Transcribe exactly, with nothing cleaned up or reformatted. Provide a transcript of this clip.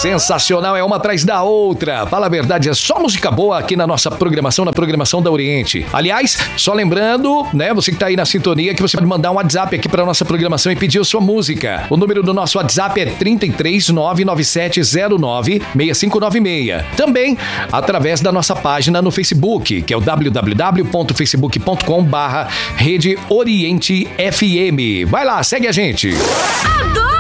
Sensacional, é uma atrás da outra. Fala a verdade, é só música boa aqui na nossa programação, na programação da Oriente. Aliás, só lembrando, né, você que tá aí na sintonia, que você pode mandar um WhatsApp aqui pra nossa programação e pedir a sua música. O número do nosso WhatsApp é trinta e três, nove nove sete zero nove, seis cinco nove seis. Também através da nossa página no Facebook, que é o w w w ponto facebook ponto com barra Rede Oriente F M. Vai lá, segue a gente. Adoro!